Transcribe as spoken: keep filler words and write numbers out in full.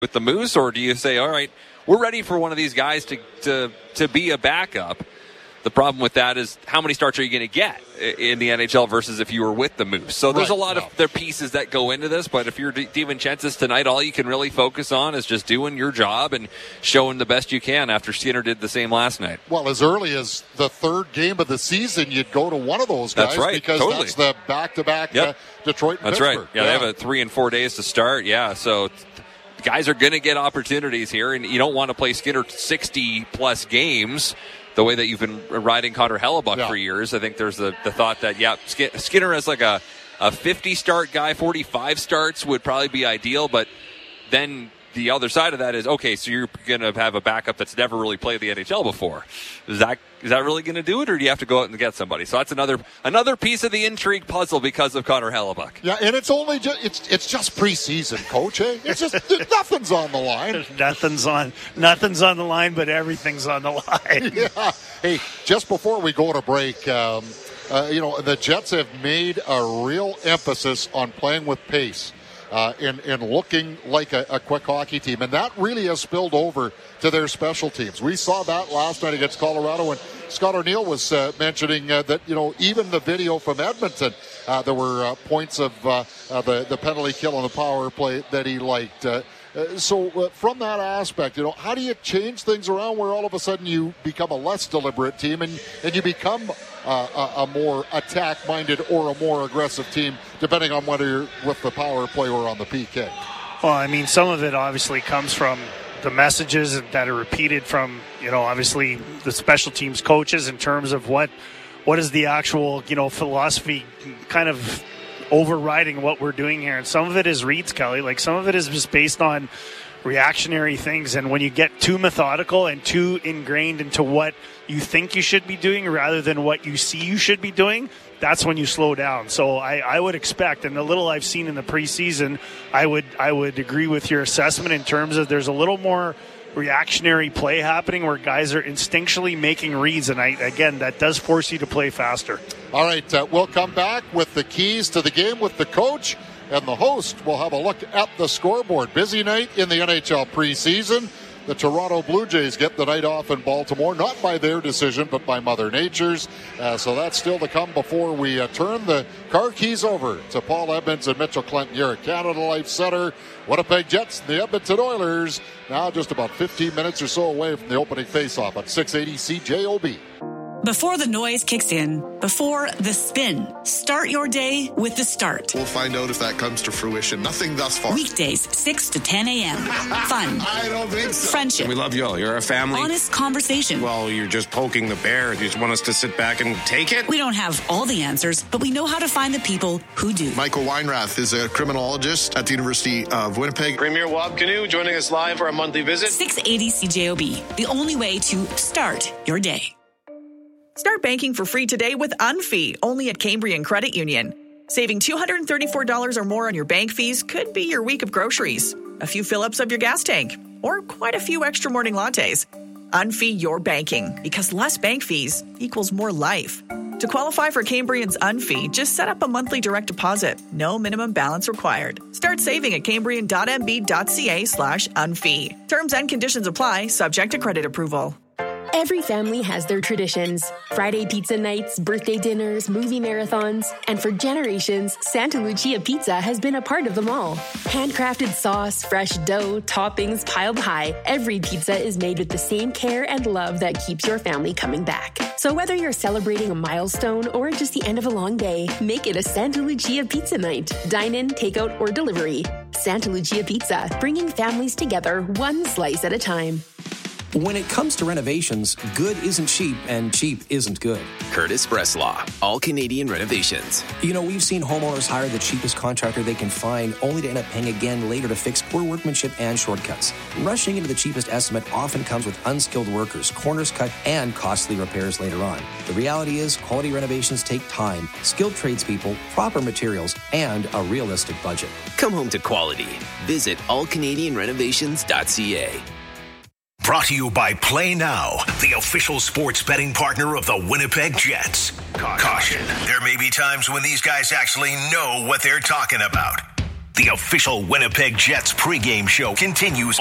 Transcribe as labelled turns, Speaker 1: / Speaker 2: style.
Speaker 1: with the Moose, or do you say, all right, we're ready for one of these guys to to, to be a backup? The problem with that is how many starts are you going to get in the N H L versus if you were with the Moose? So there's right, a lot no. of their pieces that go into this, but if you're DiVincentis tonight, all you can really focus on is just doing your job and showing the best you can after Skinner did the same last night.
Speaker 2: Well, as early as the third game of the season, you'd go to one of those guys.
Speaker 1: That's right,
Speaker 2: because
Speaker 1: totally.
Speaker 2: that's the back-to-back
Speaker 1: yep.
Speaker 2: uh, Detroit and
Speaker 1: That's
Speaker 2: Pittsburgh.
Speaker 1: right. Yeah, yeah, they have a three and four days to start. Yeah, so guys are going to get opportunities here, and you don't want to play Skinner sixty-plus games the way that you've been riding Connor Hellebuyck yeah. for years. I think there's the, the thought that, yeah, Skinner as like a, a fifty-start guy, forty-five starts would probably be ideal, but then the other side of that is, okay, so you're going to have a backup that's never really played the N H L before. Is that is that really going to do it, or do you have to go out and get somebody? So that's another another piece of the intrigue puzzle because of Connor Hellebuyck.
Speaker 2: Yeah, and it's only just it's it's just preseason, Coach. Eh? It's just nothing's on the line.
Speaker 3: nothing's on nothing's on the line, but everything's on the line.
Speaker 2: Yeah. Hey, just before we go to break, um, uh, you know, the Jets have made a real emphasis on playing with pace. Uh, and, and looking like a, a quick hockey team. And that really has spilled over to their special teams. We saw that last night against Colorado when Scott O'Neill was uh, mentioning uh, that, you know, even the video from Edmonton, uh, there were uh, points of uh, uh, the, the penalty kill on the power play that he liked. Uh, Uh, so uh, from that aspect, you know, how do you change things around where all of a sudden you become a less deliberate team and, and you become uh, a, a more attack-minded or a more aggressive team, depending on whether you're with the power play or on the P K?
Speaker 3: Well, I mean, some of it obviously comes from the messages that are repeated from, you know, obviously the special teams coaches in terms of what what is the actual, you know, philosophy kind of overriding what we're doing here. And some of it is reads, Kelly. Like, some of it is just based on reactionary things. And when you get too methodical and too ingrained into what you think you should be doing rather than what you see you should be doing, that's when you slow down. So I, I would expect, and the little I've seen in the preseason, I would I would agree with your assessment in terms of there's a little more reactionary play happening where guys are instinctually making reads, and I, again, that does force you to play faster.
Speaker 2: All right, uh, we'll come back with the keys to the game with the coach and the host. We'll have a look at the scoreboard. Busy night in the N H L preseason. The Toronto Blue Jays get the night off in Baltimore, not by their decision, but by Mother Nature's. Uh, so that's still to come before we uh, turn the car keys over to Paul Edmonds and Mitchell Clinton here at Canada Life Center. Winnipeg Jets and the Edmonton Oilers now just about fifteen minutes or so away from the opening faceoff at six eighty C J O B.
Speaker 4: Before the noise kicks in, before the spin, start your day with The Start.
Speaker 5: We'll find out if that comes to fruition. Nothing thus far.
Speaker 4: Weekdays, six to ten a.m. Fun.
Speaker 5: I don't think so.
Speaker 4: Friendship.
Speaker 6: We love you all. You're a family.
Speaker 4: Honest conversation.
Speaker 6: Well, you're just poking the bear. You just want us to sit back and take it?
Speaker 4: We don't have all the answers, but we know how to find the people who do.
Speaker 5: Michael Weinrath is a criminologist at the University of Winnipeg.
Speaker 7: Premier Wab Canoe joining us live for our monthly visit.
Speaker 4: six eighty C J O B, the only way to start your day.
Speaker 8: Start banking for free today with Unfee, only at Cambrian Credit Union. Saving two hundred thirty-four dollars or more on your bank fees could be your week of groceries, a few fill-ups of your gas tank, or quite a few extra morning lattes. Unfee your banking, because less bank fees equals more life. To qualify for Cambrian's Unfee, just set up a monthly direct deposit. No minimum balance required. Start saving at cambrian.mb.ca slash unfee. Terms and conditions apply, subject to credit approval.
Speaker 9: Every family has their traditions. Friday pizza nights, birthday dinners, movie marathons. And for generations, Santa Lucia Pizza has been a part of them all. Handcrafted sauce, fresh dough, toppings piled high, every pizza is made with the same care and love that keeps your family coming back. So whether you're celebrating a milestone or just the end of a long day, make it a Santa Lucia Pizza night. Dine in, takeout, or delivery. Santa Lucia Pizza, bringing families together one slice at a time.
Speaker 10: When it comes to renovations, good isn't cheap and cheap isn't good.
Speaker 11: Curtis Bresslaw, All Canadian Renovations.
Speaker 10: You know, we've seen homeowners hire the cheapest contractor they can find only to end up paying again later to fix poor workmanship and shortcuts. Rushing into the cheapest estimate often comes with unskilled workers, corners cut, and costly repairs later on. The reality is, quality renovations take time, skilled tradespeople, proper materials, and a realistic budget.
Speaker 11: Come home to quality. Visit all canadian renovations dot c a.
Speaker 12: Brought to you by Play Now, the official sports betting partner of the Winnipeg Jets. Caution. Caution. There may be times when these guys actually know what they're talking about. The official Winnipeg Jets pregame show continues